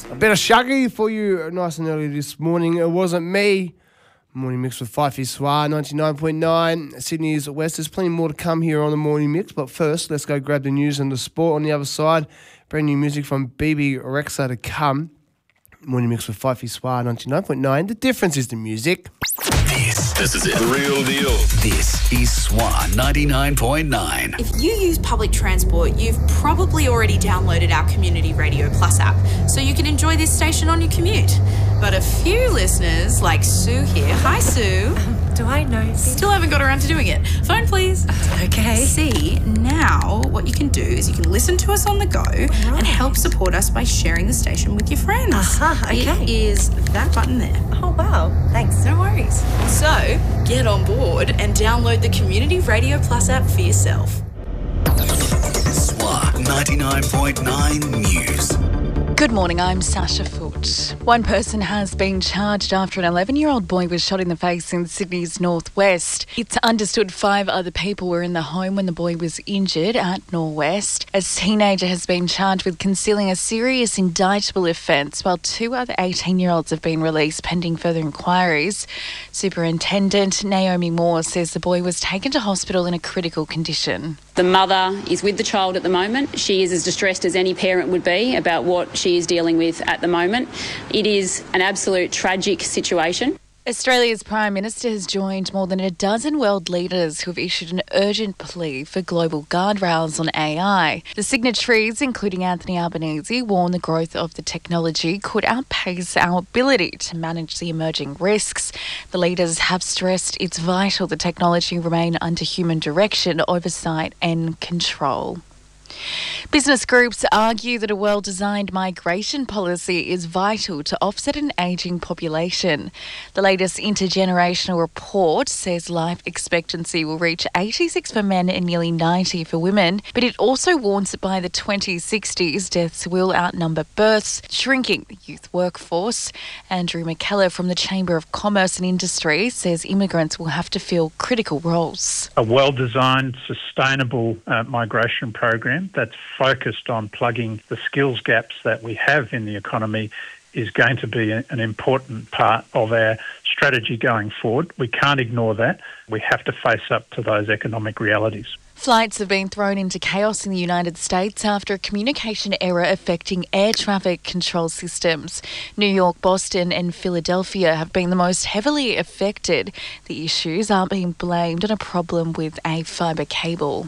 A bit of Shaggy for you nice and early this morning. It wasn't me. Morning Mix with Fifey Soir, 99.9. Sydney's West. There's plenty more to come here on the Morning Mix, but first, let's go grab the news and the sport on the other side. Brand new music from BB Rexa to come. Morning Mix with Fifey Soir, 99.9. The difference is the music. This is it. The real deal. This is SWAR 99.9. If you use public transport, you've probably already downloaded our Community Radio Plus app, so you can enjoy this station on your commute. But a few listeners, like Sue here, hi Sue. Do I know? Still haven't got around to doing it. Phone please. Okay. See, now what you can do is you can listen to us on the go and help support us by sharing the station with your friends. Okay. It is that button there. Oh, wow. Thanks. No worries. So, get on board and download the Community Radio Plus app for yourself. SWAR 99.9 News. Good morning, I'm Sasha Foote. One person has been charged after an 11-year-old boy was shot in the face in Sydney's northwest. It's understood 5 other people were in the home when the boy was injured at Norwest. A teenager has been charged with concealing a serious indictable offence, while 2 other 18-year-olds have been released pending further inquiries. Superintendent Naomi Moore says the boy was taken to hospital in a critical condition. The mother is with the child at the moment. She is as distressed as any parent would be about what she is dealing with at the moment. It is an absolute tragic situation. Australia's Prime Minister has joined more than a dozen world leaders who have issued an urgent plea for global guardrails on AI. The signatories, including Anthony Albanese, warn the growth of the technology could outpace our ability to manage the emerging risks. The leaders have stressed it's vital the technology remain under human direction, oversight and control. Business groups argue that a well-designed migration policy is vital to offset an ageing population. The latest intergenerational report says life expectancy will reach 86 for men and nearly 90 for women, but it also warns that by the 2060s, deaths will outnumber births, shrinking the youth workforce. Andrew McKellar from the Chamber of Commerce and Industry says immigrants will have to fill critical roles. A well-designed, sustainable migration program that's focused on plugging the skills gaps that we have in the economy is going to be an important part of our strategy going forward. We can't ignore that. We have to face up to those economic realities. Flights have been thrown into chaos in the United States after a communication error affecting air traffic control systems. New York, Boston and Philadelphia have been the most heavily affected. The issues are being blamed on a problem with a fibre cable.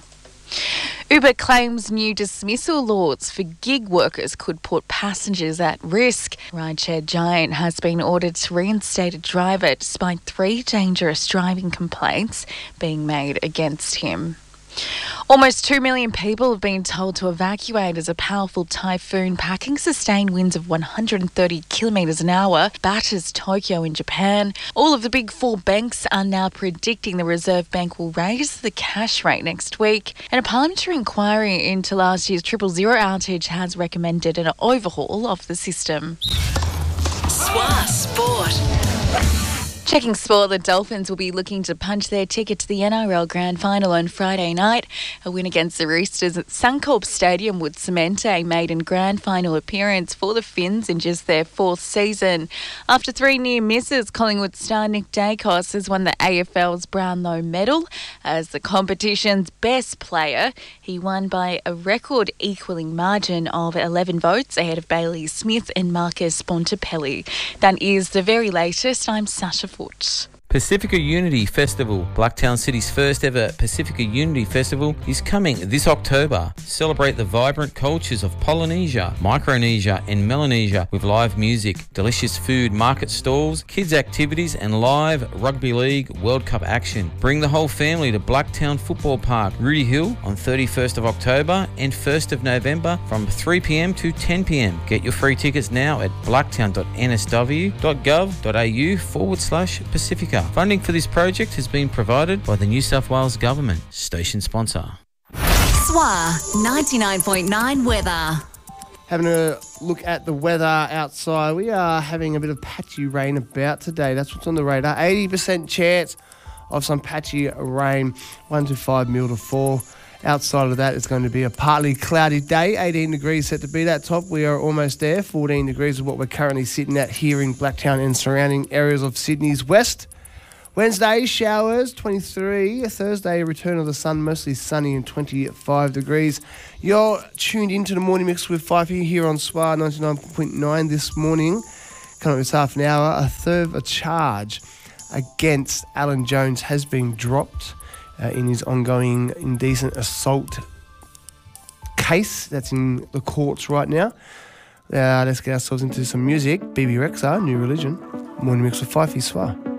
Uber claims new dismissal laws for gig workers could put passengers at risk. Rideshare giant has been ordered to reinstate a driver despite 3 dangerous driving complaints being made against him. Almost 2 million people have been told to evacuate as a powerful typhoon packing sustained winds of 130 kilometres an hour batters Tokyo in Japan. All of the big 4 banks are now predicting the Reserve Bank will raise the cash rate next week. And a parliamentary inquiry into last year's 000 outage has recommended an overhaul of the system. SWAR Sport. Checking sport, the Dolphins will be looking to punch their ticket to the NRL Grand Final on Friday night. A win against the Roosters at Suncorp Stadium would cement a maiden Grand Final appearance for the Finns in just their 4th season. After 3 near misses, Collingwood star Nick Dacos has won the AFL's Brownlow medal as the competition's best player. He won by a record equaling margin of 11 votes ahead of Bailey Smith and Marcus Bontempelli. That is the very latest. I'm Sasha Foote. Pacifica Unity Festival, Blacktown City's first ever Pacifica Unity Festival, is coming this October. Celebrate the vibrant cultures of Polynesia, Micronesia and Melanesia with live music, delicious food, market stalls, kids activities and live Rugby League World Cup action. Bring the whole family to Blacktown Football Park, Rudy Hill on 31st of October and 1st of November from 3pm to 10pm. Get your free tickets now at blacktown.nsw.gov.au/Pacifica. Funding for this project has been provided by the New South Wales Government. Station sponsor. SWAR 99.9 weather. Having a look at the weather outside. We are having a bit of patchy rain about today. That's what's on the radar. 80% chance of some patchy rain. 1 to 5 mil to fall. Outside of that, it's going to be a partly cloudy day. 18 degrees set to be that top. We are almost there. 14 degrees is what we're currently sitting at here in Blacktown and surrounding areas of Sydney's west. Wednesday, showers, 23. Thursday, return of the sun, mostly sunny and 25 degrees. You're tuned into the Morning Mix with Fifey here on SWA 99.9 this morning. Coming up this half an hour, a further charge against Alan Jones has been dropped in his ongoing indecent assault case that's in the courts right now. Let's get ourselves into some music. BB Rexha, New Religion. Morning Mix with Fifey, SWA.